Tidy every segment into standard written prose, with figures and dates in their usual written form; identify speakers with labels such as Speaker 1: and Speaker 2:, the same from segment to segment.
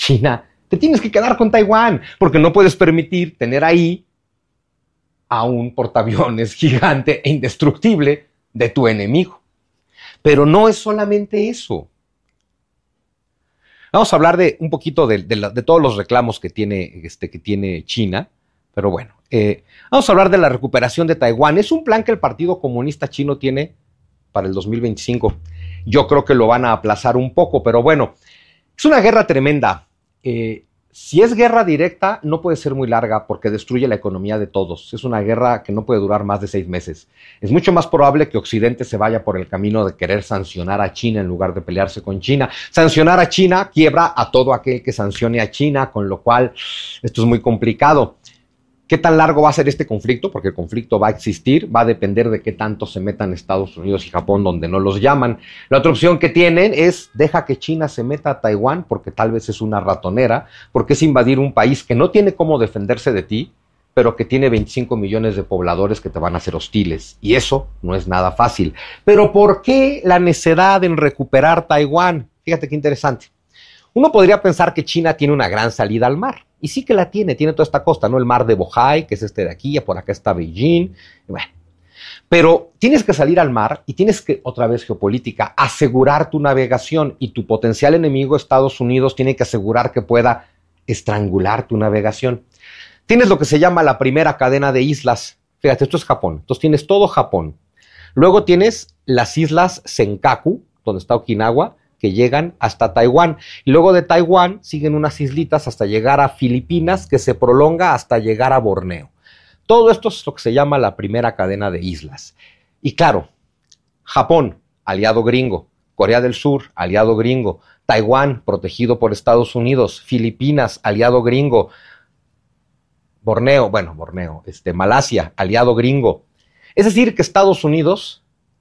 Speaker 1: China, te tienes que quedar con Taiwán, porque no puedes permitir tener ahí a un portaaviones gigante e indestructible de tu enemigo. Pero no es solamente eso. Vamos a hablar de un poquito de todos los reclamos que tiene China, pero bueno, vamos a hablar de la recuperación de Taiwán. Es un plan que el Partido Comunista Chino tiene para el 2025. Yo creo que lo van a aplazar un poco, pero bueno, es una guerra tremenda. Si es guerra directa, no puede ser muy larga porque destruye la economía de todos. Es una guerra que no puede durar más de 6 meses. Es mucho más probable que Occidente se vaya por el camino de querer sancionar a China en lugar de pelearse con China. Sancionar a China quiebra a todo aquel que sancione a China, con lo cual esto es muy complicado. ¿Qué tan largo va a ser este conflicto? Porque el conflicto va a existir, va a depender de qué tanto se metan Estados Unidos y Japón donde no los llaman. La otra opción que tienen es deja que China se meta a Taiwán porque tal vez es una ratonera, porque es invadir un país que no tiene cómo defenderse de ti, pero que tiene 25 millones de pobladores que te van a ser hostiles. Y eso no es nada fácil. Pero ¿por qué la necedad en recuperar Taiwán? Fíjate qué interesante. Uno podría pensar que China tiene una gran salida al mar. Y sí que la tiene toda esta costa, ¿no? El mar de Bohai, que es este de aquí, y por acá está Beijing. Y bueno, pero tienes que salir al mar y tienes que, otra vez geopolítica, asegurar tu navegación. Y tu potencial enemigo, Estados Unidos, tiene que asegurar que pueda estrangular tu navegación. Tienes lo que se llama la primera cadena de islas. Fíjate, esto es Japón. Entonces tienes todo Japón. Luego tienes las islas Senkaku, donde está Okinawa, que llegan hasta Taiwán. Y luego de Taiwán siguen unas islitas hasta llegar a Filipinas, que se prolonga hasta llegar a Borneo. Todo esto es lo que se llama la primera cadena de islas. Y claro, Japón, aliado gringo. Corea del Sur, aliado gringo. Taiwán, protegido por Estados Unidos. Filipinas, aliado gringo. Borneo, Malasia, aliado gringo. Es decir, que Estados Unidos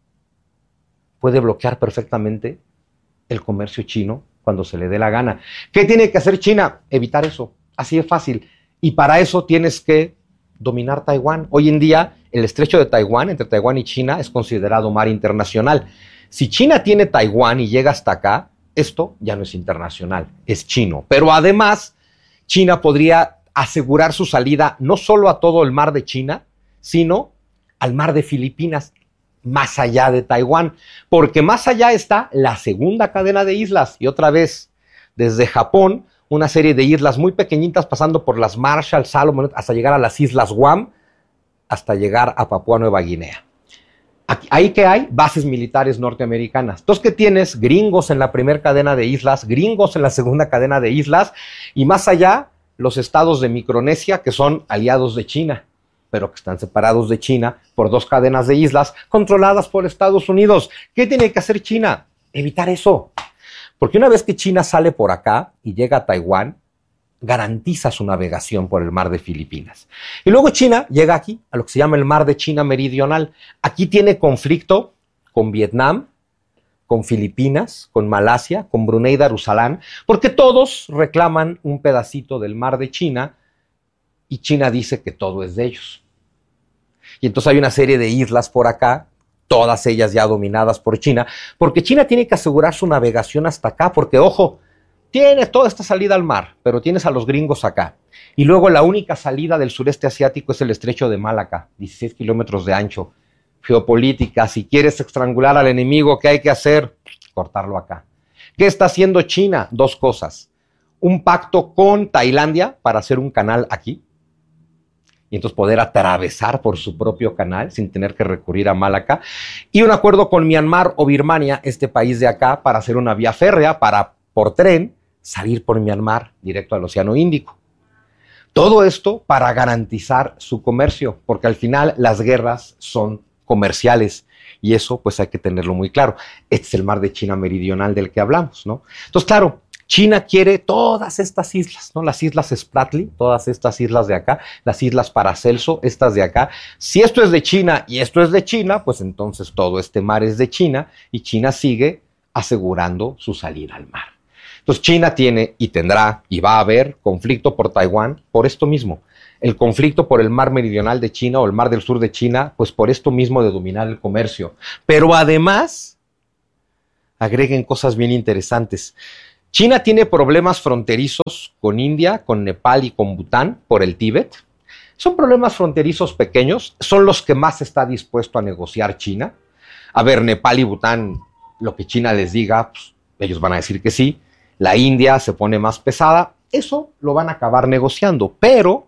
Speaker 1: puede bloquear perfectamente el comercio chino cuando se le dé la gana. ¿Qué tiene que hacer China? Evitar eso. Así de fácil. Y para eso tienes que dominar Taiwán. Hoy en día, el estrecho de Taiwán, entre Taiwán y China, es considerado mar internacional. Si China tiene Taiwán y llega hasta acá, esto ya no es internacional, es chino. Pero además, China podría asegurar su salida no solo a todo el mar de China, sino al mar de Filipinas, más allá de Taiwán, porque más allá está la segunda cadena de islas, y otra vez, desde Japón, una serie de islas muy pequeñitas, pasando por las Marshall, Salomón, hasta llegar a las islas Guam, hasta llegar a Papúa Nueva Guinea. Ahí que hay bases militares norteamericanas. Entonces, ¿qué tienes? Gringos en la primera cadena de islas, gringos en la segunda cadena de islas, y más allá, los estados de Micronesia, que son aliados de China, pero que están separados de China por 2 cadenas de islas controladas por Estados Unidos. ¿Qué tiene que hacer China? Evitar eso. Porque una vez que China sale por acá y llega a Taiwán, garantiza su navegación por el mar de Filipinas. Y luego China llega aquí, a lo que se llama el mar de China Meridional. Aquí tiene conflicto con Vietnam, con Filipinas, con Malasia, con Brunei Darussalam, porque todos reclaman un pedacito del mar de China y China dice que todo es de ellos. Y entonces hay una serie de islas por acá, todas ellas ya dominadas por China, porque China tiene que asegurar su navegación hasta acá, porque ojo, tienes toda esta salida al mar, pero tienes a los gringos acá. Y luego la única salida del sureste asiático es el estrecho de Malaca, 16 kilómetros de ancho. Geopolítica, si quieres estrangular al enemigo, ¿qué hay que hacer? Cortarlo acá. ¿Qué está haciendo China? 2 cosas. Un pacto con Tailandia para hacer un canal aquí, y entonces poder atravesar por su propio canal sin tener que recurrir a Malaca, y un acuerdo con Myanmar o Birmania, este país de acá, para hacer una vía férrea, para por tren salir por Myanmar directo al Océano Índico. Todo esto para garantizar su comercio, porque al final las guerras son comerciales y eso pues hay que tenerlo muy claro. Este es el mar de China Meridional del que hablamos, ¿no? Entonces, claro, China quiere todas estas islas, ¿no? Las islas Spratly, todas estas islas de acá, las islas Paracelso, estas de acá. Si esto es de China y esto es de China, pues entonces todo este mar es de China y China sigue asegurando su salida al mar. Entonces China tiene y tendrá y va a haber conflicto por Taiwán por esto mismo. El conflicto por el mar meridional de China o el mar del sur de China, pues por esto mismo de dominar el comercio. Pero además, agreguen cosas bien interesantes. China tiene problemas fronterizos con India, con Nepal y con Bután por el Tíbet. Son problemas fronterizos pequeños, son los que más está dispuesto a negociar China. A ver, Nepal y Bután, lo que China les diga, pues, ellos van a decir que sí. La India se pone más pesada, eso lo van a acabar negociando, pero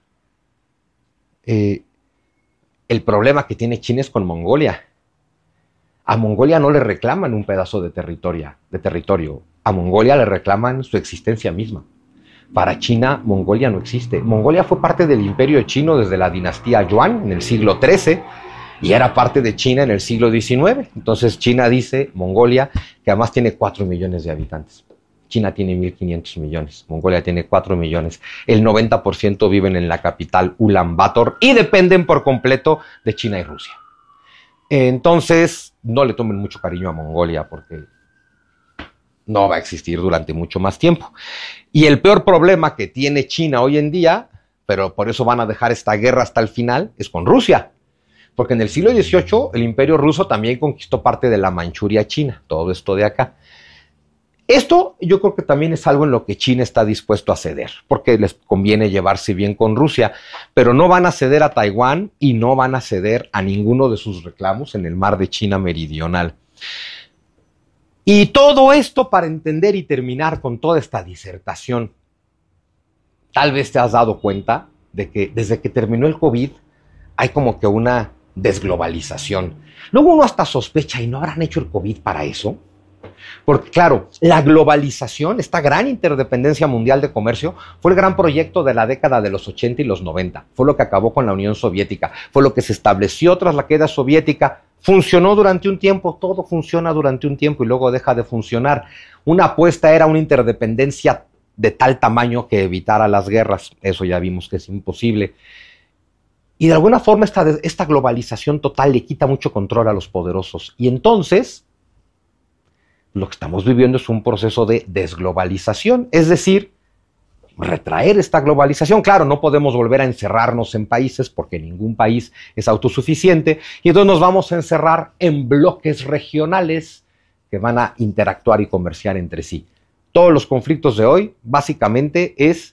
Speaker 1: el problema que tiene China es con Mongolia. A Mongolia no le reclaman un pedazo de territorio, a Mongolia le reclaman su existencia misma. Para China, Mongolia no existe. Mongolia fue parte del imperio chino desde la dinastía Yuan en el siglo XIII y era parte de China en el siglo XIX. Entonces China dice, Mongolia, que además tiene 4 millones de habitantes. China tiene 1.500 millones, Mongolia tiene 4 millones. El 90% viven en la capital Ulan Bator y dependen por completo de China y Rusia. Entonces, no le tomen mucho cariño a Mongolia porque no va a existir durante mucho más tiempo. Y el peor problema que tiene China hoy en día, pero por eso van a dejar esta guerra hasta el final, es con Rusia. Porque en el siglo XVIII el imperio ruso también conquistó parte de la Manchuria china, todo esto de acá. Esto yo creo que también es algo en lo que China está dispuesto a ceder, porque les conviene llevarse bien con Rusia, pero no van a ceder a Taiwán y no van a ceder a ninguno de sus reclamos en el mar de China Meridional. Y todo esto para entender y terminar con toda esta disertación. Tal vez te has dado cuenta de que desde que terminó el COVID hay como que una desglobalización. Luego uno hasta sospecha, ¿y no habrán hecho el COVID para eso? Porque claro, la globalización, esta gran interdependencia mundial de comercio, fue el gran proyecto de la década de los 80 y los 90. Fue lo que acabó con la Unión Soviética, fue lo que se estableció tras la queda soviética. Funcionó durante un tiempo, todo funciona durante un tiempo y luego deja de funcionar. Una apuesta era una interdependencia de tal tamaño que evitara las guerras. Eso ya vimos que es imposible. Y de alguna forma esta globalización total le quita mucho control a los poderosos. Y entonces lo que estamos viviendo es un proceso de desglobalización, es decir, retraer esta globalización. Claro, no podemos volver a encerrarnos en países porque ningún país es autosuficiente y entonces nos vamos a encerrar en bloques regionales que van a interactuar y comerciar entre sí. Todos los conflictos de hoy básicamente es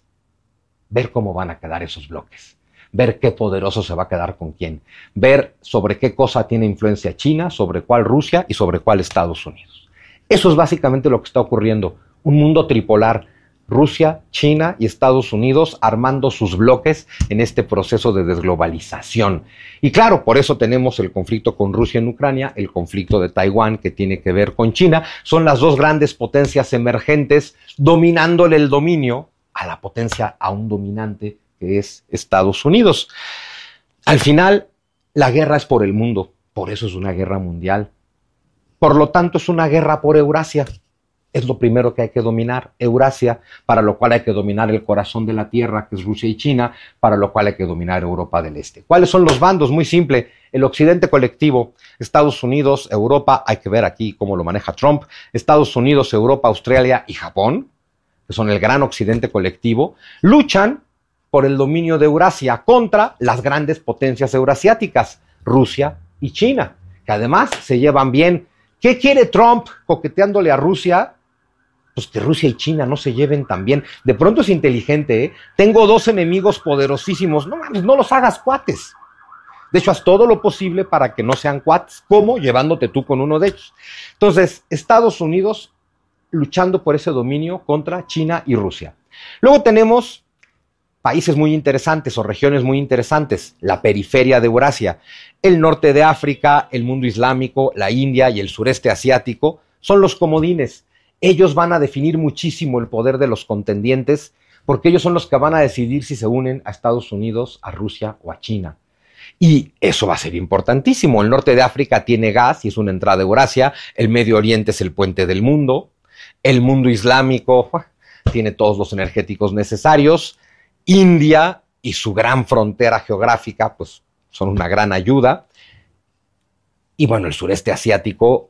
Speaker 1: ver cómo van a quedar esos bloques, ver qué poderoso se va a quedar con quién, ver sobre qué cosa tiene influencia China, sobre cuál Rusia y sobre cuál Estados Unidos. Eso es básicamente lo que está ocurriendo, un mundo tripolar, Rusia, China y Estados Unidos armando sus bloques en este proceso de desglobalización. Y claro, por eso tenemos el conflicto con Rusia en Ucrania, el conflicto de Taiwán que tiene que ver con China. Son las dos grandes potencias emergentes dominándole el dominio a la potencia aún dominante que es Estados Unidos. Al final, la guerra es por el mundo, por eso es una guerra mundial. Por lo tanto, es una guerra por Eurasia. Es lo primero que hay que dominar, Eurasia, para lo cual hay que dominar el corazón de la Tierra, que es Rusia y China, para lo cual hay que dominar Europa del Este. ¿Cuáles son los bandos? Muy simple, el occidente colectivo, Estados Unidos, Europa, hay que ver aquí cómo lo maneja Trump, Estados Unidos, Europa, Australia y Japón, que son el gran occidente colectivo, luchan por el dominio de Eurasia contra las grandes potencias eurasiáticas, Rusia y China, que además se llevan bien. ¿Qué quiere Trump coqueteándole a Rusia? Pues que Rusia y China no se lleven tan bien. De pronto es inteligente, ¿eh? Tengo dos enemigos poderosísimos. No mames, no los hagas cuates. De hecho, haz todo lo posible para que no sean cuates. ¿Cómo? Llevándote tú con uno de ellos. Entonces, Estados Unidos luchando por ese dominio contra China y Rusia. Luego tenemos países muy interesantes o regiones muy interesantes, la periferia de Eurasia, el norte de África, el mundo islámico, la India y el sureste asiático son los comodines. Ellos van a definir muchísimo el poder de los contendientes porque ellos son los que van a decidir si se unen a Estados Unidos, a Rusia o a China. Y eso va a ser importantísimo. El norte de África tiene gas y es una entrada a Eurasia, el Medio Oriente es el puente del mundo, el mundo islámico tiene todos los energéticos necesarios, India y su gran frontera geográfica, pues son una gran ayuda. Y bueno, el sureste asiático,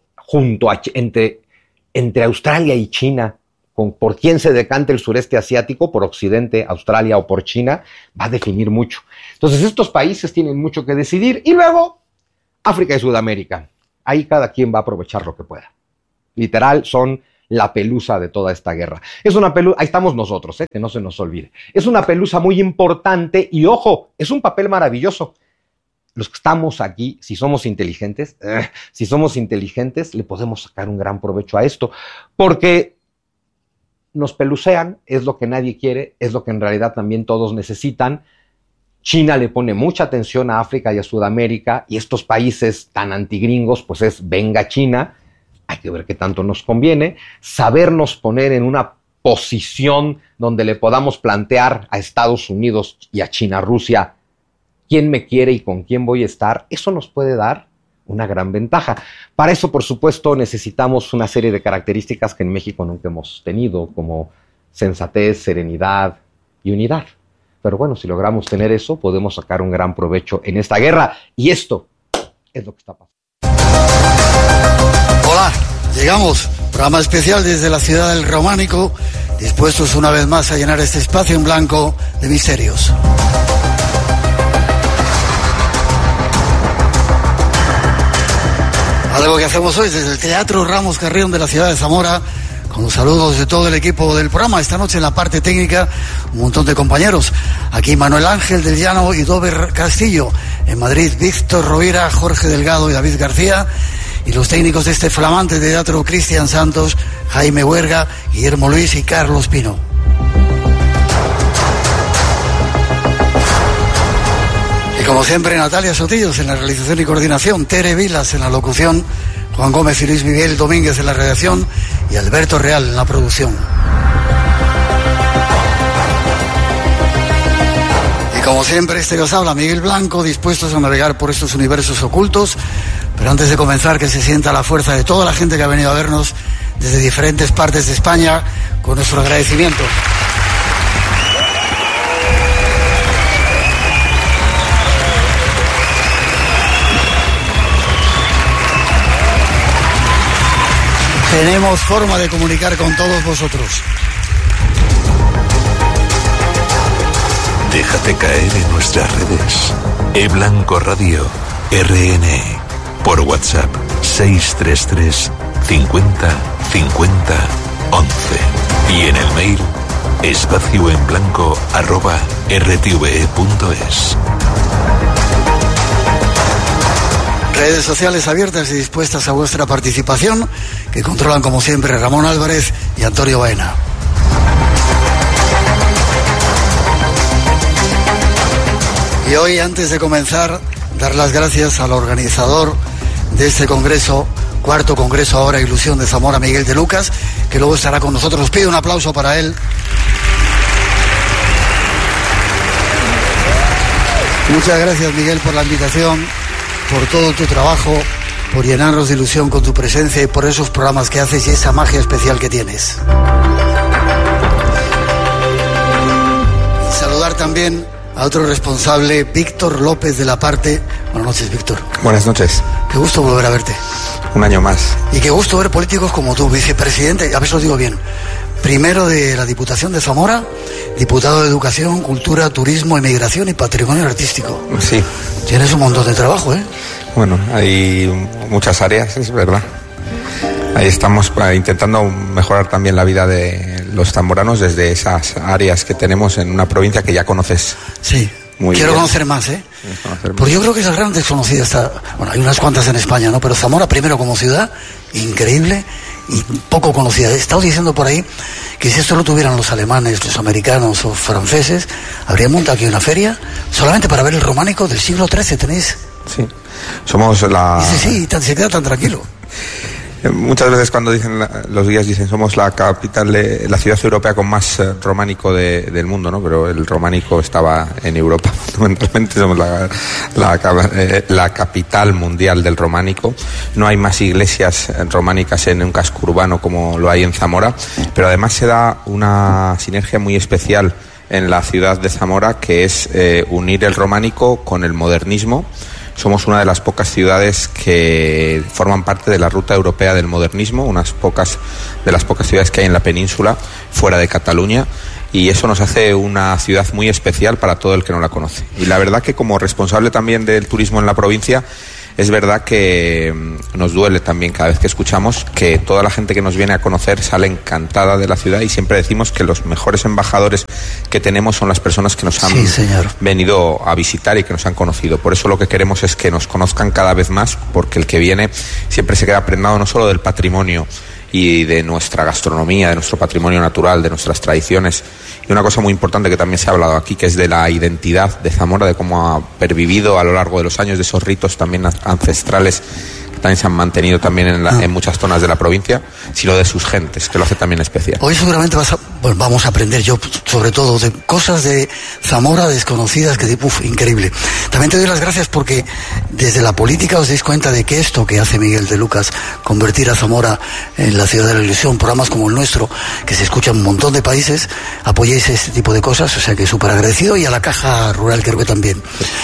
Speaker 1: entre Australia y China, por quién se decante el sureste asiático, por Occidente, Australia o por China, va a definir mucho. Entonces estos países tienen mucho que decidir. Y luego, África y Sudamérica. Ahí cada quien va a aprovechar lo que pueda. Literal, son la pelusa de toda esta guerra. Es una pelusa, ahí estamos nosotros, que no se nos olvide. Es una pelusa muy importante y, ojo, es un papel maravilloso. Los que estamos aquí, si somos inteligentes, le podemos sacar un gran provecho a esto, porque nos pelucean, es lo que nadie quiere, es lo que en realidad también todos necesitan. China le pone mucha atención a África y a Sudamérica, y estos países tan antigringos, pues es venga China, hay que ver qué tanto nos conviene, sabernos poner en una posición donde le podamos plantear a Estados Unidos y a China, Rusia, quién me quiere y con quién voy a estar, eso nos puede dar una gran ventaja. Para eso, por supuesto, necesitamos una serie de características que en México nunca hemos tenido, como sensatez, serenidad y unidad. Pero bueno, si logramos tener eso, podemos sacar un gran provecho en esta guerra. Y esto es lo que está pasando.
Speaker 2: Hola, llegamos. Programa especial desde la ciudad del Románico, dispuestos una vez más a llenar este espacio en blanco de misterios. Algo que hacemos hoy desde el Teatro Ramos Carrión de la ciudad de Zamora, con los saludos de todo el equipo del programa. Esta noche en la parte técnica, un montón de compañeros. Aquí Manuel Ángel del Llano y Dover Castillo. En Madrid, Víctor Rovira, Jorge Delgado y David García. Y los técnicos de este flamante teatro, Cristian Santos, Jaime Huerga, Guillermo Luis y Carlos Pino. Y como siempre, Natalia Sotillos en la realización y coordinación, Tere Vilas en la locución, Juan Gómez y Luis Miguel Domínguez en la redacción y Alberto Real en la producción. Y como siempre, este que os habla, Miguel Blanco, dispuestos a navegar por estos universos ocultos. Pero antes de comenzar, que se sienta la fuerza de toda la gente que ha venido a vernos desde diferentes partes de España, con nuestro agradecimiento. Tenemos forma de comunicar con todos vosotros.
Speaker 3: Déjate caer en nuestras redes. eBlanco Radio RN. Por WhatsApp 633 50 50 11. Y en el mail espacioenblanco@rtve.es.
Speaker 2: Redes sociales abiertas y dispuestas a vuestra participación, que controlan como siempre Ramón Álvarez y Antonio Baena. Y hoy, antes de comenzar, dar las gracias al organizador de este congreso, cuarto congreso ahora Ilusión de Zamora, Miguel de Lucas, que luego estará con nosotros. Os pido un aplauso para él. Muchas gracias, Miguel, por la invitación, por todo tu trabajo, por llenarnos de ilusión con tu presencia y por esos programas que haces y esa magia especial que tienes. Y saludar también a otro responsable, Víctor López de la Parte. Buenas noches, Víctor.
Speaker 4: Buenas noches.
Speaker 2: Qué gusto volver a verte.
Speaker 4: Un año más.
Speaker 2: Y qué gusto ver políticos como tú, vicepresidente, a ver si lo digo bien, primero de la Diputación de Zamora, diputado de Educación, Cultura, Turismo, Inmigración y Patrimonio Artístico.
Speaker 4: Sí.
Speaker 2: Tienes un montón de trabajo, ¿eh?
Speaker 4: Bueno, hay muchas áreas, es verdad. Ahí estamos intentando mejorar también la vida de los zamoranos desde esas áreas que tenemos en una provincia que ya conoces.
Speaker 2: Sí.
Speaker 4: Muy
Speaker 2: Quiero
Speaker 4: bien.
Speaker 2: conocer más, ¿eh? Porque yo creo que esa gran desconocida está... Bueno, hay unas cuantas en España, ¿no? Pero Zamora, primero como ciudad, increíble y poco conocida. He estado diciendo por ahí que si esto lo tuvieran los alemanes, los americanos o franceses, habría montado aquí una feria solamente para ver el románico del siglo XIII, ¿tenéis?
Speaker 4: Sí. Somos la...
Speaker 2: Dice, sí, se queda tan tranquilo.
Speaker 4: Muchas veces cuando dicen los guías dicen somos la capital de la ciudad europea con más románico del mundo, ¿no? Pero el románico estaba en Europa. Fundamentalmente somos la capital mundial del románico. No hay más iglesias románicas en un casco urbano como lo hay en Zamora, pero además se da una sinergia muy especial en la ciudad de Zamora, que es unir el románico con el modernismo. Somos una de las pocas ciudades que forman parte de la ruta europea del modernismo, unas pocas de las pocas ciudades que hay en la península, fuera de Cataluña, y eso nos hace una ciudad muy especial para todo el que no la conoce. Y la verdad que como responsable también del turismo en la provincia, es verdad que nos duele también cada vez que escuchamos que toda la gente que nos viene a conocer sale encantada de la ciudad, y siempre decimos que los mejores embajadores que tenemos son las personas que nos han venido a visitar y que nos han conocido. Por eso lo que queremos es que nos conozcan cada vez más, porque el que viene siempre se queda prendado no solo del patrimonio y de nuestra gastronomía, de nuestro patrimonio natural, de nuestras tradiciones, y una cosa muy importante que también se ha hablado aquí, que es de la identidad de Zamora, de cómo ha pervivido a lo largo de los años, de esos ritos también ancestrales que también se han mantenido también en muchas zonas de la provincia, sino de sus gentes, que lo hace también especial.
Speaker 2: Hoy seguramente vamos a aprender, yo sobre todo, de cosas de Zamora desconocidas, que increíble. También te doy las gracias porque desde la política os dais cuenta de que esto que hace Miguel de Lucas, convertir a Zamora en la ciudad de la ilusión, programas como el nuestro, que se escuchan en un montón de países, apoyéis este tipo de cosas, o sea que súper agradecido, y a la Caja Rural creo que también.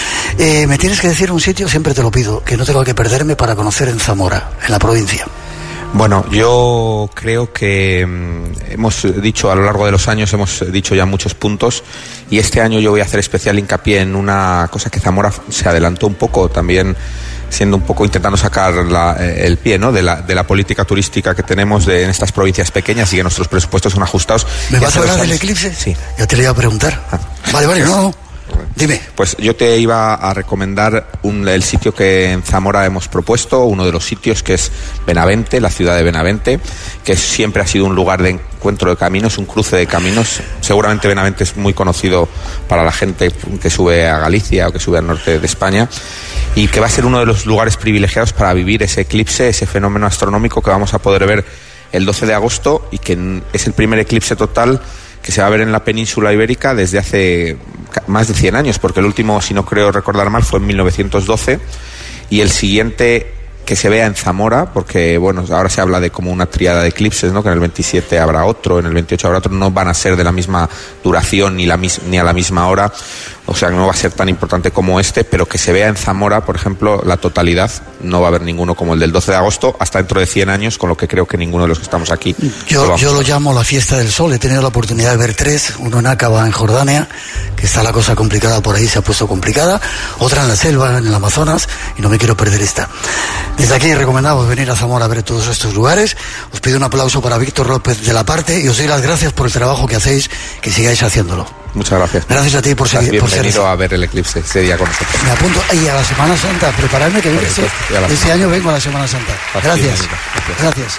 Speaker 2: Me tienes que decir un sitio, siempre te lo pido, que no tengo que perderme para conocer en Zamora, en la provincia.
Speaker 4: Bueno, yo creo que hemos dicho a lo largo de los años, hemos dicho ya muchos puntos, y este año yo voy a hacer especial hincapié en una cosa que Zamora se adelantó un poco también, siendo un poco intentando sacar el pie, ¿no?, de la política turística que tenemos en estas provincias pequeñas, y que nuestros presupuestos son ajustados.
Speaker 2: ¿Me vas a hablar del eclipse?
Speaker 4: Sí.
Speaker 2: Ya te lo iba a preguntar. Vale, no. Dime.
Speaker 4: Pues yo te iba a recomendar el sitio que en Zamora hemos propuesto, uno de los sitios, que es Benavente, la ciudad de Benavente, que siempre ha sido un lugar de encuentro de caminos, un cruce de caminos. Seguramente Benavente es muy conocido para la gente que sube a Galicia o que sube al norte de España, y que va a ser uno de los lugares privilegiados para vivir ese eclipse, ese fenómeno astronómico que vamos a poder ver el 12 de agosto, y que es el primer eclipse total que se va a ver en la península ibérica desde hace más de 100 años, porque el último, si no creo recordar mal, fue en 1912, y el siguiente que se vea en Zamora, porque bueno, ahora se habla de como una tríada de eclipses, ¿no?, que en el 27 habrá otro, en el 28 habrá otro, no van a ser de la misma duración ni a la misma hora, o sea, no va a ser tan importante como este, pero que se vea en Zamora, por ejemplo, la totalidad, no va a haber ninguno como el del 12 de agosto hasta dentro de 100 años, con lo que creo que ninguno de los que estamos aquí.
Speaker 2: Yo lo llamo la fiesta del sol. He tenido la oportunidad de ver 3, uno en Aqaba, en Jordania, que está la cosa complicada por ahí, se ha puesto complicada, otra en la selva, en el Amazonas, y no me quiero perder esta. Desde aquí recomendamos venir a Zamora a ver todos estos lugares. Os pido un aplauso para Víctor López de la Parte, y os doy las gracias por el trabajo que hacéis, que sigáis haciéndolo.
Speaker 4: Muchas gracias.
Speaker 2: Gracias a ti por seguir.
Speaker 4: Bienvenido a ver el eclipse ese día con nosotros.
Speaker 2: Me apunto ahí a la Semana Santa, prepararme que este año vengo a la Semana Santa. Gracias. Gracias.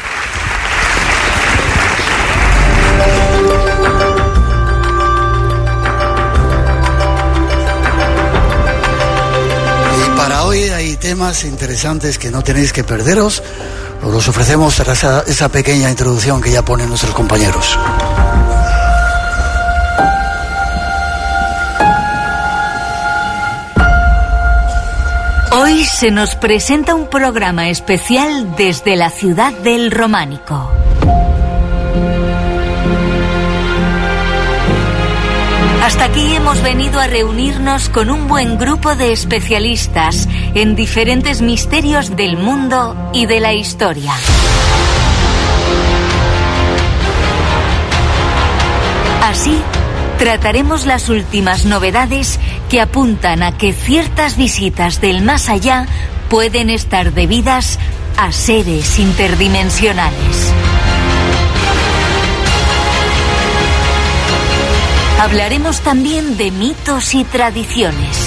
Speaker 2: Y para hoy hay temas interesantes que no tenéis que perderos. Os los ofrecemos tras esa pequeña introducción que ya ponen nuestros compañeros.
Speaker 5: Hoy se nos presenta un programa especial desde la ciudad del Románico. Hasta aquí hemos venido a reunirnos con un buen grupo de especialistas en diferentes misterios del mundo y de la historia. Así, trataremos las últimas novedades que apuntan a que ciertas visitas del más allá pueden estar debidas a seres interdimensionales. Hablaremos también de mitos y tradiciones,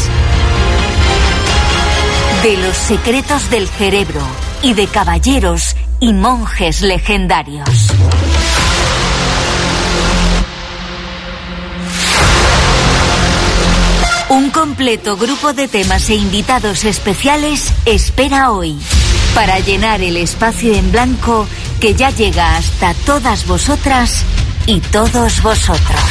Speaker 5: de los secretos del cerebro y de caballeros y monjes legendarios. Un completo grupo de temas e invitados especiales espera hoy para llenar el espacio en blanco que ya llega hasta todas vosotras y todos vosotros.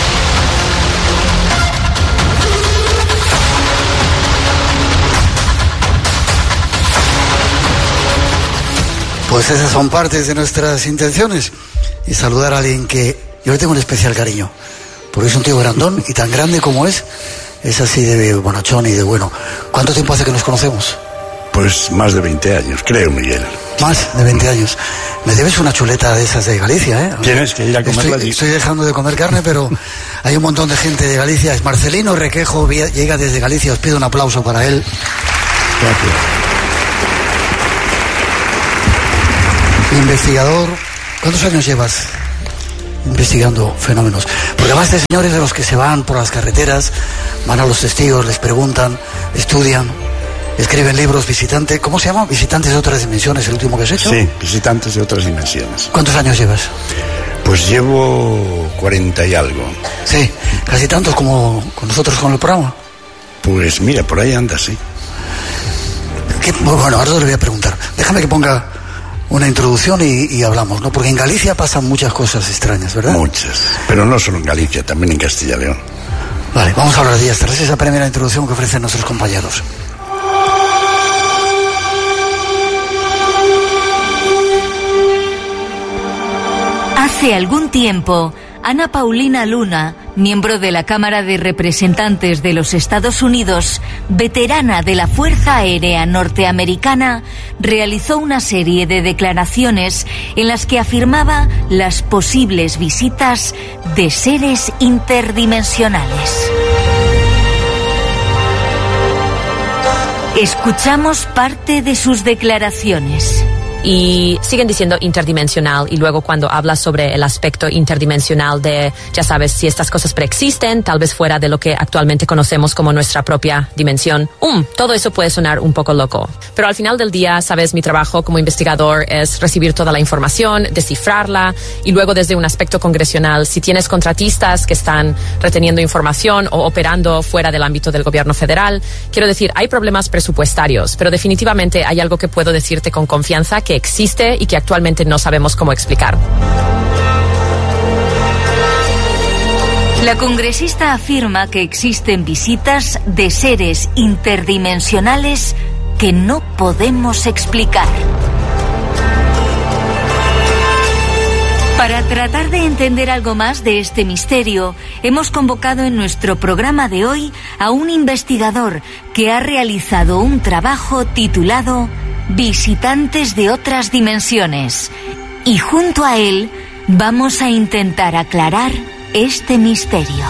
Speaker 2: Pues esas son partes de nuestras intenciones. Y saludar a alguien que yo le tengo un especial cariño, porque es un tío grandón, y tan grande como es así de bonachón y de bueno. ¿Cuánto tiempo hace que nos conocemos?
Speaker 6: Pues más de 20 años, creo, Miguel.
Speaker 2: Más de 20 años. Me debes una chuleta de esas de Galicia, ¿eh?
Speaker 6: Tienes que ir a comerla.
Speaker 2: Estoy dejando de comer carne, pero hay un montón de gente de Galicia. Es Marcelino Requejo, llega desde Galicia. Os pido un aplauso para él.
Speaker 6: Gracias.
Speaker 2: Investigador, ¿cuántos años llevas investigando fenómenos? Porque además de señores de los que se van por las carreteras, van a los testigos, les preguntan, estudian, escriben libros, visitantes, ¿cómo se llama? Visitantes de otras dimensiones, el último que has hecho.
Speaker 6: Sí, visitantes de otras dimensiones.
Speaker 2: ¿Cuántos años llevas?
Speaker 6: Pues llevo 40 y algo.
Speaker 2: Sí, casi tantos como con nosotros con el programa.
Speaker 6: Pues mira, por ahí anda, sí.
Speaker 2: Bueno, ahora le voy a preguntar. Déjame que ponga una introducción y hablamos, ¿no? Porque en Galicia pasan muchas cosas extrañas, ¿verdad?
Speaker 6: Muchas. Pero no solo en Galicia, también en Castilla y León.
Speaker 2: Vale, vamos a hablar de ellas. Tras esa primera introducción que ofrecen nuestros compañeros.
Speaker 5: Hace algún tiempo, Ana Paulina Luna, miembro de la Cámara de Representantes de los Estados Unidos, veterana de la Fuerza Aérea Norteamericana, realizó una serie de declaraciones en las que afirmaba las posibles visitas de seres interdimensionales. Escuchamos parte de sus declaraciones.
Speaker 7: Y siguen diciendo interdimensional, y luego cuando hablas sobre el aspecto interdimensional de, ya sabes, si estas cosas preexisten, tal vez fuera de lo que actualmente conocemos como nuestra propia dimensión, todo eso puede sonar un poco loco. Pero al final del día, sabes, mi trabajo como investigador es recibir toda la información, descifrarla, y luego desde un aspecto congresional, si tienes contratistas que están reteniendo información o operando fuera del ámbito del gobierno federal, quiero decir, hay problemas presupuestarios, pero definitivamente hay algo que puedo decirte con confianza que existe y que actualmente no sabemos cómo explicar.
Speaker 5: La congresista afirma que existen visitas de seres interdimensionales que no podemos explicar. Para tratar de entender algo más de este misterio, hemos convocado en nuestro programa de hoy a un investigador que ha realizado un trabajo titulado Visitantes de otras dimensiones. Y junto a él vamos a intentar aclarar este misterio.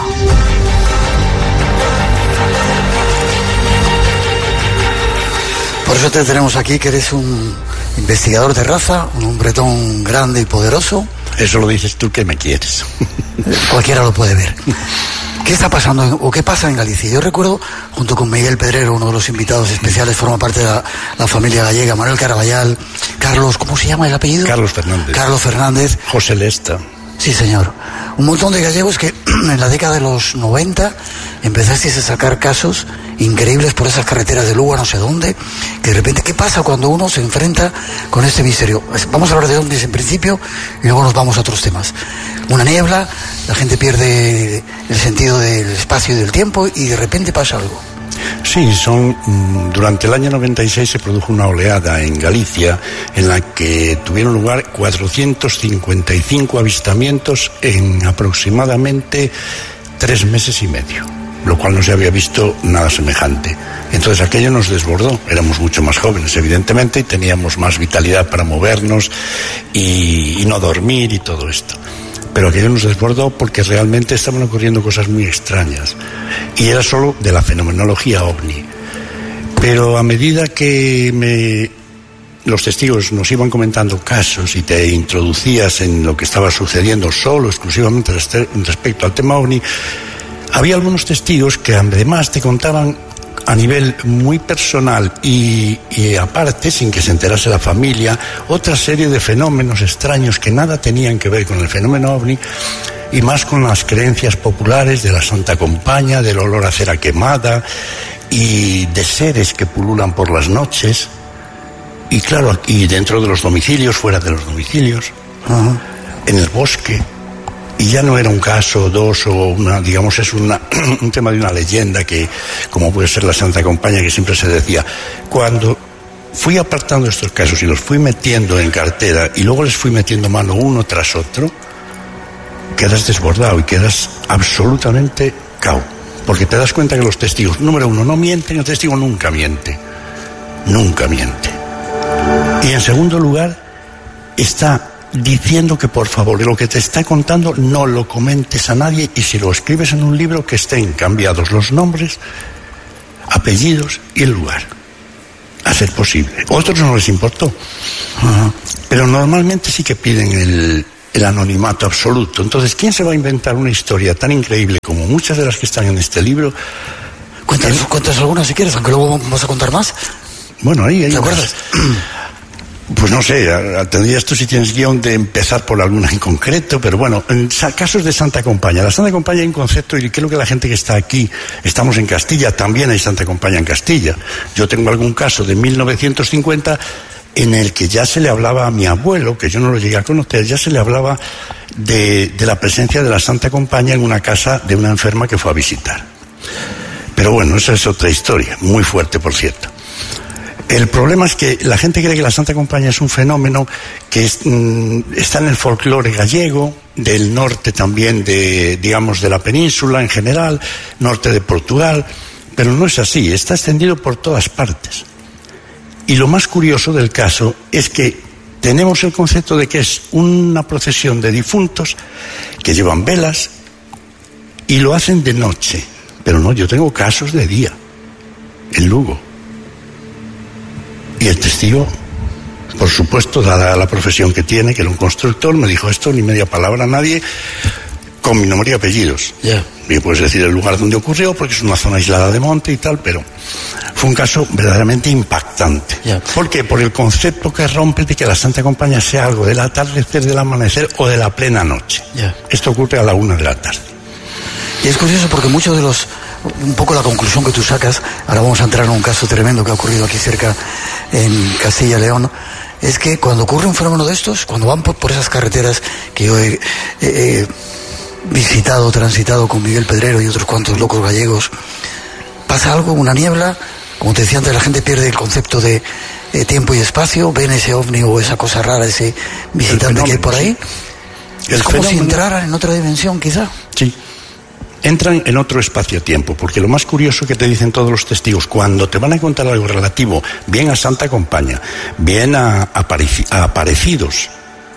Speaker 2: Por eso te tenemos aquí, que eres un investigador de raza, un hombretón grande y poderoso.
Speaker 6: Eso lo dices tú que me quieres.
Speaker 2: Cualquiera lo puede ver. ¿Qué está pasando o qué pasa en Galicia? Yo recuerdo, junto con Miguel Pedrero, uno de los invitados especiales, forma parte de la familia gallega, Manuel Caraballal, Carlos, ¿cómo se llama el apellido?
Speaker 6: Carlos Fernández.
Speaker 2: Carlos Fernández.
Speaker 6: José Lesta.
Speaker 2: Sí, señor. Un montón de gallegos que en la década de los 90 empezasteis a sacar casos increíbles por esas carreteras de Lugo, no sé dónde, que de repente, ¿qué pasa cuando uno se enfrenta con este misterio? Vamos a hablar de ovnis en principio y luego nos vamos a otros temas. Una niebla, la gente pierde el sentido del espacio y del tiempo y de repente pasa algo.
Speaker 6: Sí, durante el año 96 se produjo una oleada en Galicia en la que tuvieron lugar 455 avistamientos en aproximadamente 3 meses y medio, lo cual no se había visto nada semejante. Entonces aquello nos desbordó, éramos mucho más jóvenes evidentemente y teníamos más vitalidad para movernos y no dormir y todo esto. Pero aquello nos desbordó porque realmente estaban ocurriendo cosas muy extrañas. Y era solo de la fenomenología ovni. Pero a medida que los testigos nos iban comentando casos y te introducías en lo que estaba sucediendo solo, exclusivamente respecto al tema ovni, había algunos testigos que además te contaban a nivel muy personal y aparte, sin que se enterase la familia, otra serie de fenómenos extraños que nada tenían que ver con el fenómeno ovni y más con las creencias populares de la Santa Compaña, del olor a cera quemada y de seres que pululan por las noches y claro, aquí dentro de los domicilios, fuera de los domicilios, en el bosque. Y ya no era un caso o dos o una, digamos, es un tema de una leyenda que, como puede ser la Santa Compaña, que siempre se decía. Cuando fui apartando estos casos y los fui metiendo en cartera y luego les fui metiendo mano uno tras otro, quedas desbordado y quedas absolutamente cao. Porque te das cuenta que los testigos, número uno, no mienten, el testigo nunca miente. Nunca miente. Y en segundo lugar, está diciendo que por favor lo que te está contando no lo comentes a nadie y si lo escribes en un libro que estén cambiados los nombres, apellidos y el lugar. a ser posible. Otros no les importó. Pero normalmente sí que piden el anonimato absoluto. Entonces, ¿quién se va a inventar una historia tan increíble como muchas de las que están en este libro?
Speaker 2: Cuéntanos algunas si quieres, aunque luego vas a contar más.
Speaker 6: Bueno, ahí
Speaker 2: ¿Te acuerdas?
Speaker 6: Pues no sé, tendrías tú si tienes guión de empezar por alguna en concreto, pero bueno, en casos de Santa Compaña. La Santa Compaña hay un concepto, y creo que la gente que está aquí, estamos en Castilla, también hay Santa Compaña en Castilla. Yo tengo algún caso de 1950 en el que ya se le hablaba a mi abuelo, que yo no lo llegué a conocer, ya se le hablaba de la presencia de la Santa Compaña en una casa de una enferma que fue a visitar. Pero bueno, esa es otra historia, muy fuerte, por cierto. El problema es que la gente cree que la Santa Compaña es un fenómeno que está en el folclore gallego, del norte también digamos, de la península en general, norte de Portugal, pero no es así, está extendido por todas partes. Y lo más curioso del caso es que tenemos el concepto de que es una procesión de difuntos que llevan velas y lo hacen de noche, pero no, yo tengo casos de día, en Lugo. Y el testigo, por supuesto, dada la profesión que tiene, que era un constructor, me dijo esto, ni media palabra a nadie, con mi nombre y apellidos.
Speaker 2: Yeah.
Speaker 6: Y puedes decir el lugar donde ocurrió, porque es una zona aislada de monte y tal, pero fue un caso verdaderamente impactante.
Speaker 2: Yeah.
Speaker 6: ¿Por qué? Por el concepto que rompe de que la Santa Compaña sea algo del atardecer, del amanecer o de la plena noche.
Speaker 2: Yeah.
Speaker 6: Esto ocurre a la 1 de la tarde.
Speaker 2: Y es curioso porque muchos de los... Un poco la conclusión que tú sacas, ahora vamos a entrar en un caso tremendo que ha ocurrido aquí cerca en Castilla y León, es que cuando ocurre un fenómeno de estos, cuando van por esas carreteras que yo he visitado, transitado con Miguel Pedrero y otros cuantos locos gallegos, pasa algo, una niebla, como te decía antes, la gente pierde el concepto de tiempo y espacio, ven ese ovni o esa cosa rara, ese visitante que hay por ahí, es como si entraran en otra dimensión quizá.
Speaker 6: Sí. Entran en otro espacio-tiempo, porque lo más curioso que te dicen todos los testigos, cuando te van a contar algo relativo, bien a Santa Compaña, bien a aparecidos,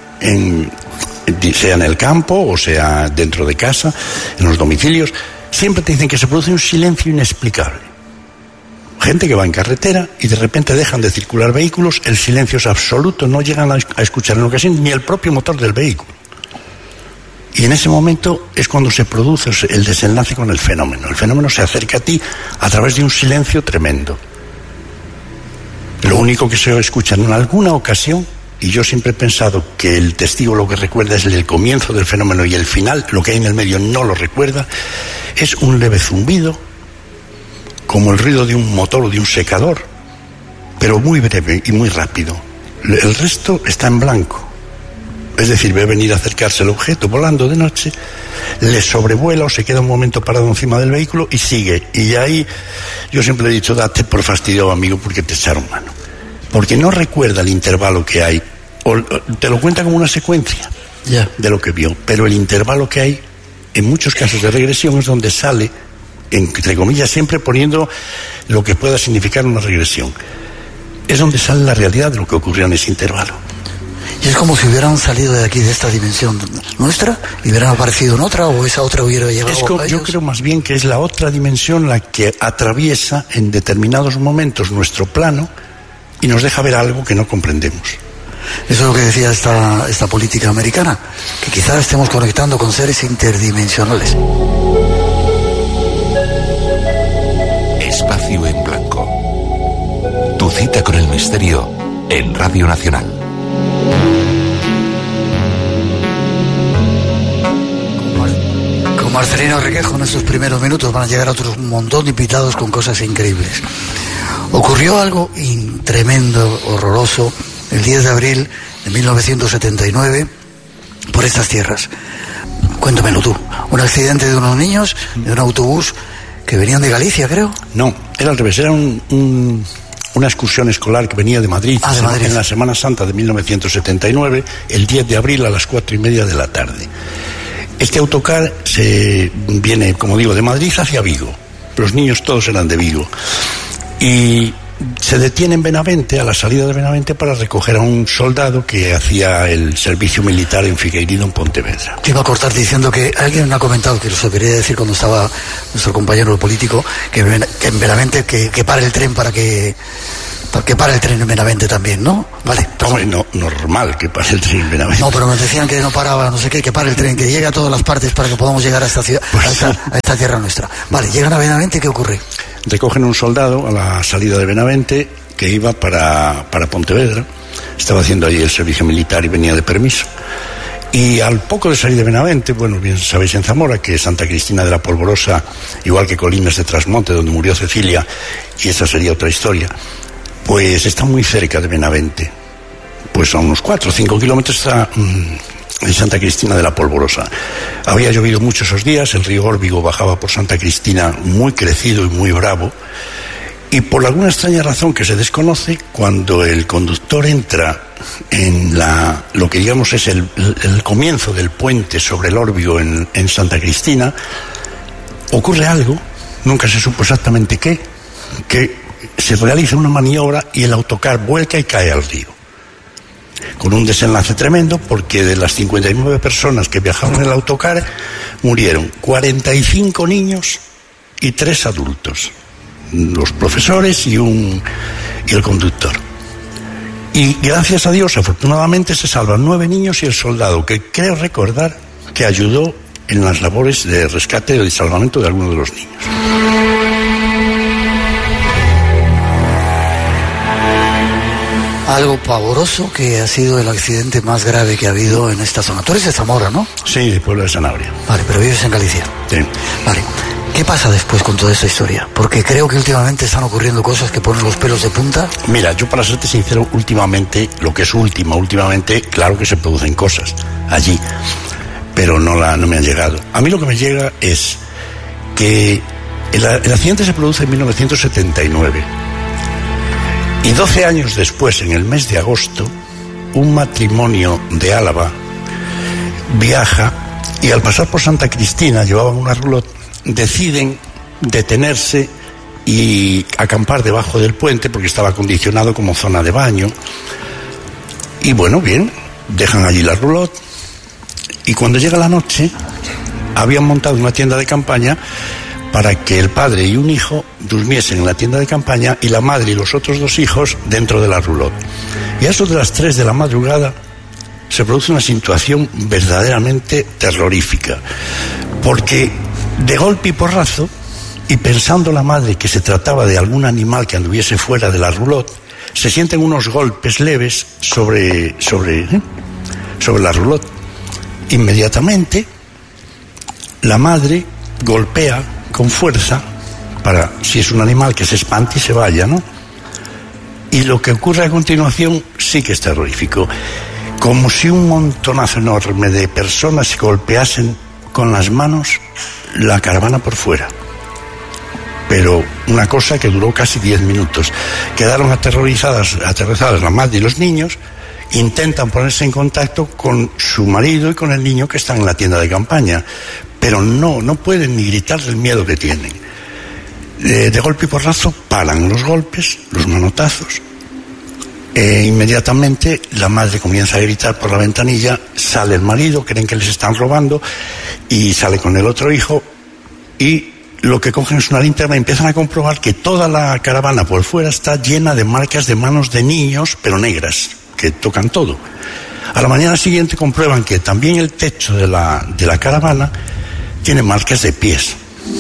Speaker 6: sea en el campo o sea dentro de casa, en los domicilios, siempre te dicen que se produce un silencio inexplicable. Gente que va en carretera y de repente dejan de circular vehículos, el silencio es absoluto, no llegan a escuchar en ocasiones ni el propio motor del vehículo. Y en ese momento es cuando se produce el desenlace con el fenómeno. El fenómeno se acerca a ti a través de un silencio tremendo. Lo único que se escucha en alguna ocasión, y yo siempre he pensado que el testigo lo que recuerda es el comienzo del fenómeno y el final, lo que hay en el medio no lo recuerda, es un leve zumbido, como el ruido de un motor o de un secador, pero muy breve y muy rápido. El resto está en blanco. Es decir, ve venir a acercarse el objeto volando de noche, le sobrevuela o se queda un momento parado encima del vehículo y sigue. Y ahí yo siempre he dicho, date por fastidiado, amigo, porque te echaron mano. Porque no recuerda el intervalo que hay. O te lo cuenta como una secuencia de lo que vio. Pero el intervalo que hay, en muchos casos de regresión, es donde sale, entre comillas, siempre poniendo lo que pueda significar una regresión. Es donde sale la realidad de lo que ocurrió en ese intervalo.
Speaker 2: Y es como si hubieran salido de aquí, de esta dimensión nuestra, y hubieran aparecido en otra, o esa otra hubiera llegado a ellos. Yo
Speaker 6: creo más bien que es la otra dimensión la que atraviesa en determinados momentos nuestro plano y nos deja ver algo que no comprendemos.
Speaker 2: Eso es lo que decía esta política americana, que quizás estemos conectando con seres interdimensionales.
Speaker 3: Espacio en Blanco. Tu cita con el misterio en Radio Nacional.
Speaker 2: Con Marcelino Requejo en estos primeros minutos van a llegar otros un montón de invitados con cosas increíbles. Ocurrió algo tremendo, horroroso, el 10 de abril de 1979 por estas tierras. Cuéntamelo tú. Un accidente de unos niños de un autobús que venían de Galicia, creo.
Speaker 6: No, era al revés, era una excursión escolar que venía de Madrid,
Speaker 2: de Madrid,
Speaker 6: en la Semana Santa de 1979, el 10 de abril a las 4:30 de la tarde. Este autocar viene, como digo, de Madrid hacia Vigo. Los niños todos eran de Vigo. Y se detiene en Benavente, a la salida de Benavente, para recoger a un soldado que hacía el servicio militar en Figueiredo, en Pontevedra.
Speaker 2: Te iba a cortar diciendo que alguien me ha comentado, que lo quería decir cuando estaba nuestro compañero político, que en Benavente que pare el tren para que Que pare el tren en Benavente también, ¿no? Vale.
Speaker 6: Hombre, no, normal que pare el tren en Benavente.
Speaker 2: No, pero nos decían que no paraba, no sé qué, que pare el tren, que llegue a todas las partes para que podamos llegar a esta ciudad, a esta tierra nuestra. Vale, llegan a Benavente, ¿qué ocurre?
Speaker 6: Recogen un soldado a la salida de Benavente que iba para Pontevedra. Estaba haciendo allí el servicio militar y venía de permiso. Y al poco de salir de Benavente, bueno, bien sabéis en Zamora que Santa Cristina de la Polvorosa, igual que Colinas de Trasmonte, donde murió Cecilia, y esa sería otra historia, pues está muy cerca de Benavente. Pues a unos 4 o 5 kilómetros está en Santa Cristina de la Polvorosa. Había llovido mucho esos días, el río Órbigo bajaba por Santa Cristina muy crecido y muy bravo, y por alguna extraña razón que se desconoce, cuando el conductor entra en lo que digamos es el comienzo del puente sobre el Órbigo en Santa Cristina, ocurre algo, nunca se supo exactamente qué, que se realiza una maniobra y el autocar vuelca y cae al río. Con un desenlace tremendo, porque de las 59 personas que viajaban en el autocar, murieron 45 niños y 3 adultos. Los profesores y el conductor. Y gracias a Dios, afortunadamente, se salvan 9 niños y el soldado, que creo recordar que ayudó en las labores de rescate y de salvamento de algunos de los niños.
Speaker 2: Algo pavoroso que ha sido el accidente más grave que ha habido en esta zona. Tú eres de Zamora, ¿no?
Speaker 6: Sí, del pueblo de Sanabria.
Speaker 2: Vale, pero vives en Galicia.
Speaker 6: Sí.
Speaker 2: Vale. ¿Qué pasa después con toda esta historia? Porque creo que últimamente están ocurriendo cosas que ponen los pelos de punta.
Speaker 6: Mira, yo para serte sincero, últimamente, claro que se producen cosas allí, pero no me han llegado. A mí lo que me llega es que el accidente se produce en 1979. Y 12 años después, en el mes de agosto, un matrimonio de Álava viaja y al pasar por Santa Cristina, llevaban una roulotte, deciden detenerse y acampar debajo del puente porque estaba acondicionado como zona de baño. Y bueno, bien, dejan allí la roulotte y cuando llega la noche habían montado una tienda de campaña para que el padre y un hijo durmiesen en la tienda de campaña y la madre y los otros 2 hijos dentro de la roulotte. Y a eso de las 3 de la madrugada se produce una situación verdaderamente terrorífica, porque de golpe y porrazo, y pensando la madre que se trataba de algún animal que anduviese fuera de la roulotte, se sienten unos golpes leves sobre la roulotte. Inmediatamente la madre golpea con fuerza para, si es un animal, que se espante y se vaya, ¿no? Y lo que ocurre a continuación sí que es terrorífico. Como si un montonazo enorme de personas se golpeasen con las manos la caravana por fuera. Pero una cosa que duró casi 10 minutos. Quedaron aterrorizadas la madre y los niños. Intentan ponerse en contacto con su marido y con el niño que están en la tienda de campaña, pero no pueden ni gritar del miedo que tienen. De golpe y porrazo paran los golpes, los manotazos. Inmediatamente la madre comienza a gritar por la ventanilla, sale el marido, creen que les están robando, y sale con el otro hijo, y lo que cogen es una linterna y empiezan a comprobar que toda la caravana por fuera está llena de marcas de manos de niños, pero negras, que tocan todo. A la mañana siguiente comprueban que también el techo de la caravana tiene marcas de pies.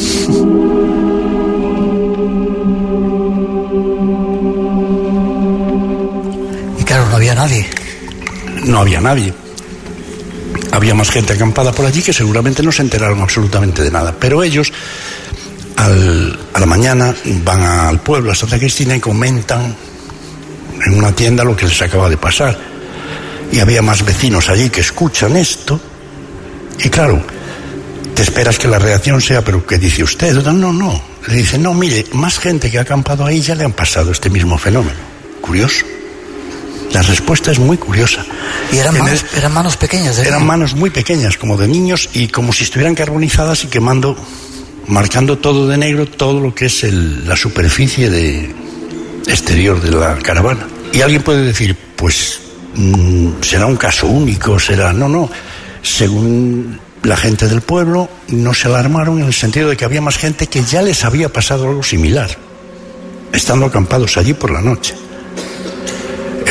Speaker 2: Y claro, no había nadie.
Speaker 6: No había nadie. Había más gente acampada por allí que seguramente no se enteraron absolutamente de nada. Pero ellos, a la mañana, van al pueblo, a Santa Cristina, y comentan en una tienda lo que les acaba de pasar. Y había más vecinos allí que escuchan esto. Y claro, te esperas que la reacción sea, ¿pero qué dice usted? No. Le dicen, no, mire, más gente que ha acampado ahí ya le han pasado este mismo fenómeno. Curioso. La respuesta es muy curiosa.
Speaker 2: Y eran manos pequeñas.
Speaker 6: Eran manos muy pequeñas, como de niños, y como si estuvieran carbonizadas y quemando, marcando todo de negro, todo lo que es la superficie exterior de la caravana. Y alguien puede decir, pues será un caso único, será... No. Según la gente del pueblo, no se alarmaron en el sentido de que había más gente que ya les había pasado algo similar, estando acampados allí por la noche.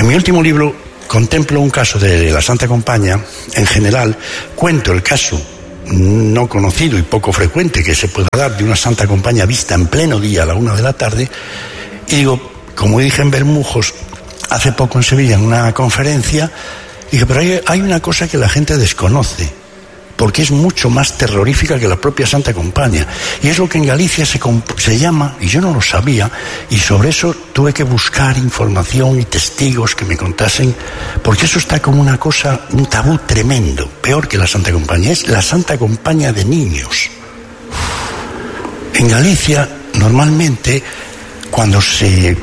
Speaker 6: En mi último libro contemplo un caso de la Santa Compaña. En general, cuento el caso no conocido y poco frecuente que se pueda dar de una Santa Compaña vista en pleno día a la 1 de la tarde. Y digo, como dije en Bermujos hace poco en Sevilla en una conferencia, dije, pero hay una cosa que la gente desconoce, porque es mucho más terrorífica que la propia Santa Compaña. Y es lo que en Galicia se llama, y yo no lo sabía, y sobre eso tuve que buscar información y testigos que me contasen, porque eso está como una cosa, un tabú tremendo, peor que la Santa Compaña, es la Santa Compaña de niños. En Galicia, normalmente, cuando se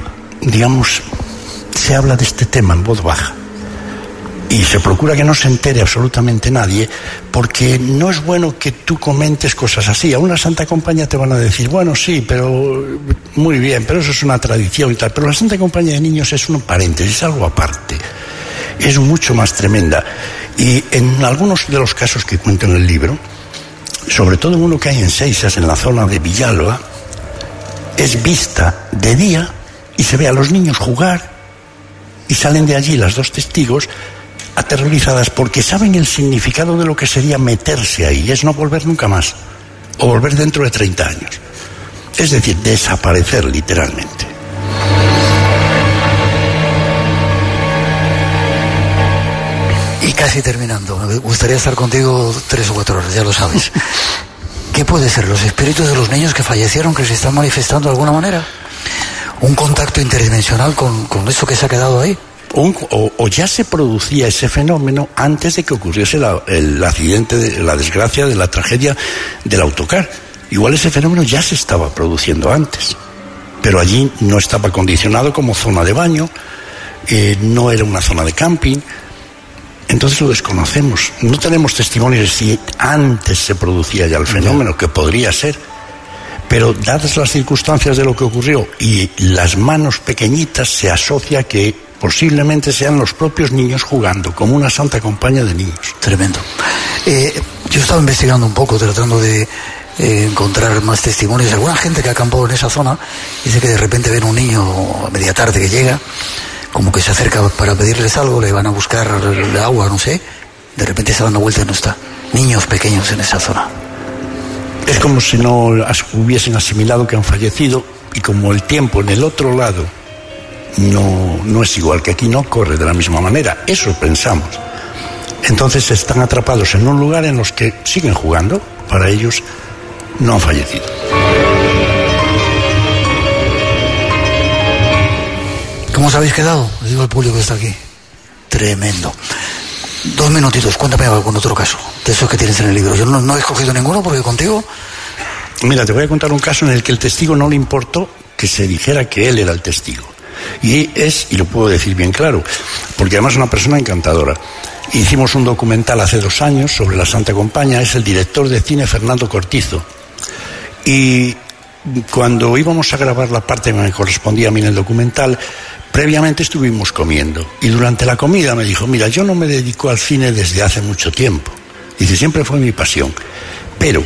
Speaker 6: habla de este tema en voz baja, y se procura que no se entere absolutamente nadie, porque no es bueno que tú comentes cosas así. A una Santa Compaña te van a decir, bueno, sí, pero muy bien, pero eso es una tradición y tal. Pero la Santa Compaña de niños es un paréntesis, es algo aparte. Es mucho más tremenda. Y en algunos de los casos que cuento en el libro, sobre todo en uno que hay en Seixas, en la zona de Villalba, es vista de día y se ve a los niños jugar y salen de allí las dos testigos aterrorizadas porque saben el significado de lo que sería meterse ahí, es no volver nunca más, o volver dentro de 30 años. Es decir, desaparecer literalmente.
Speaker 2: Y casi terminando, me gustaría estar contigo 3 o 4 horas, ya lo sabes. ¿Qué puede ser? ¿Los espíritus de los niños que fallecieron, que se están manifestando de alguna manera? ¿Un contacto interdimensional con eso que se ha quedado ahí?
Speaker 6: O ya se producía ese fenómeno antes de que ocurriese el accidente, la desgracia de la tragedia del autocar. Igual ese fenómeno ya se estaba produciendo antes, pero allí no estaba condicionado como zona de baño, no era una zona de camping, entonces lo desconocemos. No tenemos testimonios de si antes se producía ya el fenómeno, que podría ser, pero dadas las circunstancias de lo que ocurrió y las manos pequeñitas, se asocia que posiblemente sean los propios niños jugando, como una Santa Compaña de niños.
Speaker 2: Tremendo. Yo estaba investigando un poco, tratando de encontrar más testimonios. Alguna gente que ha acampado en esa zona dice que de repente ven un niño a media tarde que llega, como que se acerca para pedirles algo, le van a buscar agua, no sé, de repente se dan la vuelta y no está. Niños pequeños en esa zona.
Speaker 6: Es como si no hubiesen asimilado que han fallecido, y como el tiempo en el otro lado no es igual, que aquí no corre de la misma manera, eso pensamos. Entonces están atrapados en un lugar en los que siguen jugando, para ellos no han fallecido.
Speaker 2: ¿Cómo os habéis quedado? Les digo al público que está aquí. Tremendo. 2 minutitos, cuéntame algún otro caso de esos que tienes en el libro. Yo no he escogido ninguno porque contigo...
Speaker 6: Mira, te voy a contar un caso en el que el testigo no le importó que se dijera que él era el testigo. Y lo puedo decir bien claro, porque además es una persona encantadora. Hicimos un documental hace 2 años sobre la Santa Compaña, es el director de cine Fernando Cortizo. Y cuando íbamos a grabar la parte que me correspondía a mí en el documental, previamente estuvimos comiendo. Y durante la comida me dijo, mira, yo no me dedico al cine desde hace mucho tiempo. Dice, siempre fue mi pasión. Pero...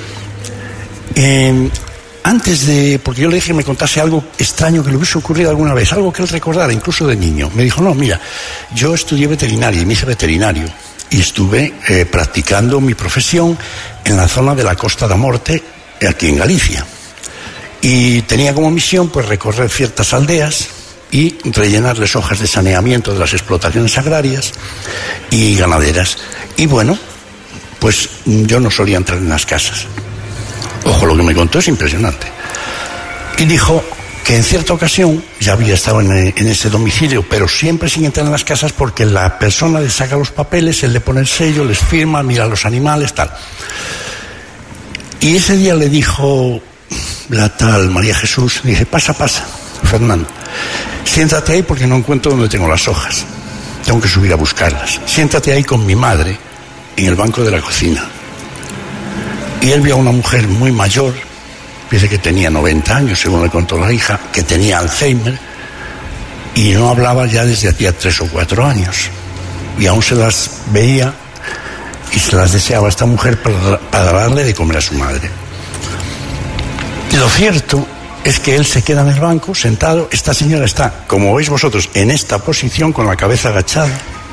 Speaker 6: porque yo le dije que me contase algo extraño que le hubiese ocurrido alguna vez, algo que él recordara, incluso de niño. Me dijo, no, mira, yo estudié veterinaria y me hice veterinario y estuve practicando mi profesión en la zona de la Costa da Morte, aquí en Galicia. Y tenía como misión pues recorrer ciertas aldeas y rellenarles hojas de saneamiento de las explotaciones agrarias y ganaderas. Y bueno, pues yo no solía entrar en las casas. Ojo, lo que me contó es impresionante. Y dijo que en cierta ocasión ya había estado en ese domicilio, pero siempre sin entrar en las casas, porque la persona le saca los papeles, él le pone el sello, les firma, mira los animales, tal. Y ese día le dijo la tal María Jesús, dice, pasa, Fernando, siéntate ahí porque no encuentro dónde tengo las hojas. Tengo que subir a buscarlas. Siéntate ahí con mi madre en el banco de la cocina. Y él vio a una mujer muy mayor, dice que tenía 90 años, según le contó la hija, que tenía Alzheimer, y no hablaba ya desde hacía 3 o 4 años. Y aún se las veía y se las deseaba a esta mujer para darle de comer a su madre. Y lo cierto es que él se queda en el banco, sentado. Esta señora está, como veis vosotros, en esta posición, con la cabeza agachada.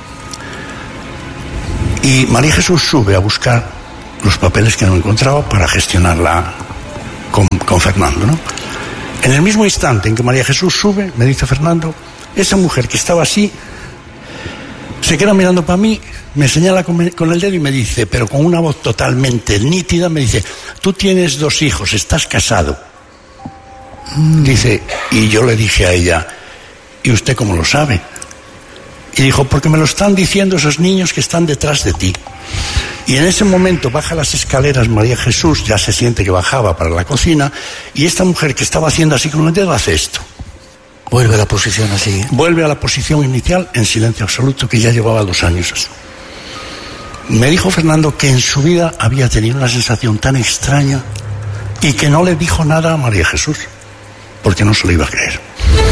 Speaker 6: Y María Jesús sube a buscar los papeles que no encontraba para gestionarla con Fernando, ¿no? En el mismo instante en que María Jesús sube, me dice Fernando, esa mujer que estaba así, se queda mirando para mí, me señala con el dedo y me dice, pero con una voz totalmente nítida, me dice, tú tienes 2 hijos, estás casado. Dice, y yo le dije a ella, ¿y usted cómo lo sabe? Y dijo, porque me lo están diciendo esos niños que están detrás de ti. Y en ese momento baja las escaleras María Jesús, ya se siente que bajaba para la cocina, y esta mujer que estaba haciendo así con el dedo hace esto.
Speaker 2: Vuelve a la posición así.
Speaker 6: Vuelve a la posición inicial en silencio absoluto, que ya llevaba 2 años así. Me dijo Fernando que en su vida había tenido una sensación tan extraña y que no le dijo nada a María Jesús, porque no se lo iba a creer.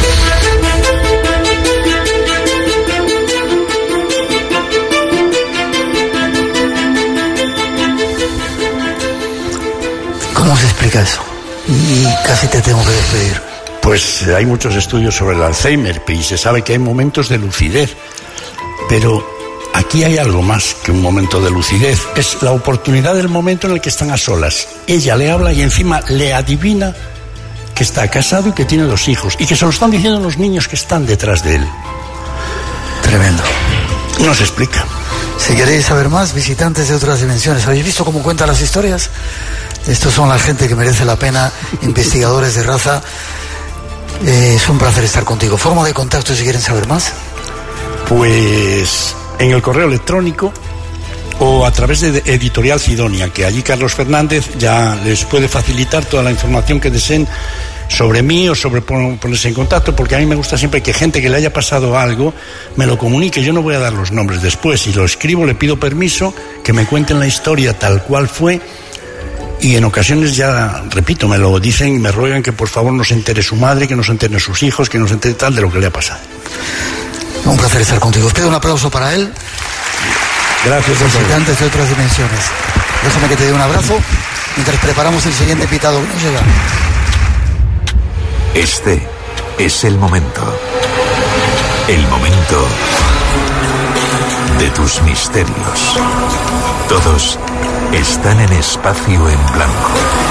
Speaker 2: ¿Cómo se explica eso? Y casi te tengo que despedir.
Speaker 6: Pues hay muchos estudios sobre el Alzheimer y se sabe que hay momentos de lucidez, pero aquí hay algo más que un momento de lucidez. Es la oportunidad del momento en el que están a solas. Ella le habla y encima le adivina que está casado y que tiene 2 hijos y que se lo están diciendo los niños que están detrás de él.
Speaker 2: Tremendo.
Speaker 6: No se explica.
Speaker 2: Si queréis saber más, visitantes de otras dimensiones, ¿habéis visto cómo cuentan las historias? Estos son la gente que merece la pena, investigadores de raza. Es un placer estar contigo. ¿Forma de contacto si quieren saber más?
Speaker 6: Pues en el correo electrónico o a través de Editorial Sidonia, que allí Carlos Fernández ya les puede facilitar toda la información que deseen sobre mí o sobre ponerse en contacto, porque a mí me gusta siempre que gente que le haya pasado algo me lo comunique. Yo no voy a dar los nombres después. Si lo escribo, le pido permiso, que me cuenten la historia tal cual fue. Y en ocasiones ya, repito, me lo dicen y me ruegan que por favor no se entere su madre, que no se enteren sus hijos, que no se entere tal de lo que le ha pasado.
Speaker 2: Un placer estar contigo. Os pido un aplauso para él.
Speaker 6: Gracias.
Speaker 2: Visitantes de otras dimensiones. Déjame que te dé un abrazo mientras preparamos el siguiente invitado que nos llega.
Speaker 3: Este es el momento. El momento de tus misterios. Todos están en espacio en blanco.